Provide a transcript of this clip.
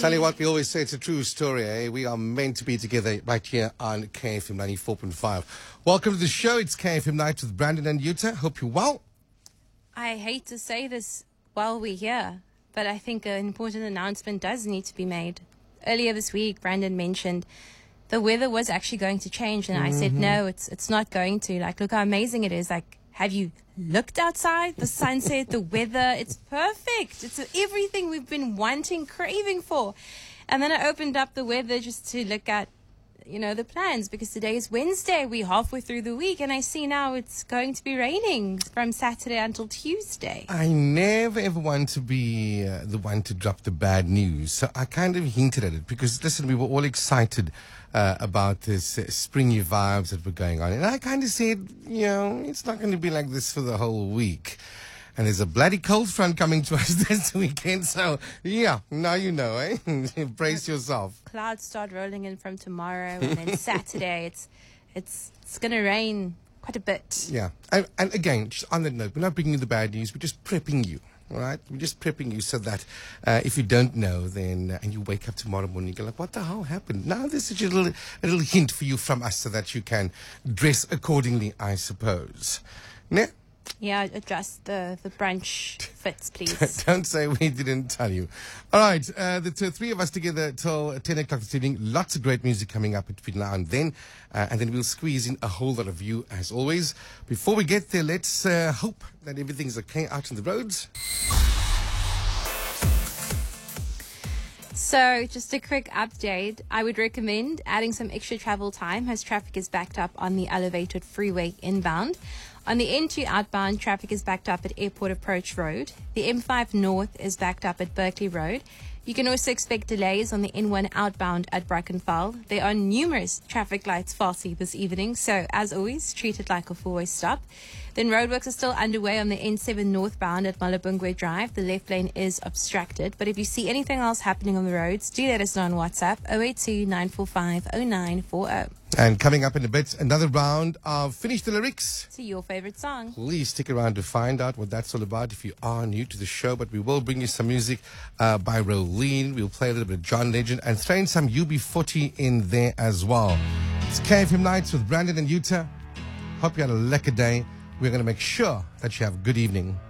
Tell you what, we always say it's a true story, eh? We are meant to be together right here on KFM 94.5. Welcome to the show. It's KFM Night with Brandon and Yuta. Hope you're well. I hate to say this while we're here, but I think an important announcement does need to be made. Earlier this week, Brandon mentioned the weather was actually going to change, and I said, no, it's not going to. Like, look how amazing it is. Like, have you looked outside? The sunset, the weather, it's perfect. It's everything we've been wanting, craving for. And then I opened up the weather just to look at, the plans, because today is Wednesday. We're halfway through the week, and I see now it's going to be raining from Saturday until Tuesday. I never ever want to be the one to drop the bad news. So I kind of hinted at it because, listen, we were all excited about this springy vibes that were going on. And I kind of said, it's not going to be like this for the whole week. And there's a bloody cold front coming to us this weekend. So, now you know, eh? Brace yourself. Clouds start rolling in from tomorrow, and then Saturday, it's going to rain quite a bit. Yeah. And again, just on that note, we're not bringing you the bad news. We're just prepping you. All right? We're just prepping you so that if you don't know, then and you wake up tomorrow morning, you're like, what the hell happened? Now this is just a little hint for you from us so that you can dress accordingly, I suppose. Yeah? Yeah, adjust the brunch fits, please. Don't say we didn't tell you. All right, the three of us together till 10 o'clock this evening. Lots of great music coming up between now and then we'll squeeze in a whole lot of you, as always. Before we get there, let's hope that everything's okay out on the roads. So, just a quick update. I would recommend adding some extra travel time as traffic is backed up on the elevated freeway inbound. On the N2 outbound, traffic is backed up at Airport Approach Road. The M5 North is backed up at Berkeley Road. You can also expect delays on the N1 outbound at Brackenfell. There are numerous traffic lights faulty this evening, so as always, treat it like a four-way stop. Then roadworks are still underway on the N7 northbound at Malabungwe Drive. The left lane is obstructed, but if you see anything else happening on the roads, do let us know on WhatsApp 082-945-0940. And coming up in a bit, another round of Finish the Lyrics. To your favorite song. Please stick around to find out what that's all about if you are new to the show. But we will bring you some music by Rolene. We'll play a little bit of John Legend and throw in some UB40 in there as well. It's KFM Nights with Brandon and Yuta. Hope you had a lekker day. We're going to make sure that you have a good evening.